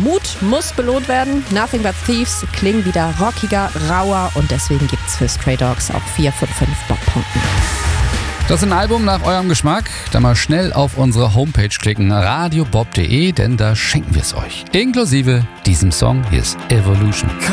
Mut muss belohnt werden. Nothing But Thieves klingen wieder rockiger, rauer und deswegen gibt's für Stray Dogs auch 4 von 5 Bob-Punkten. Das ist ein Album nach eurem Geschmack. Dann mal schnell auf unsere Homepage klicken, radiobob.de, denn da schenken wir es euch. Inklusive diesem Song. Hier ist Evolution.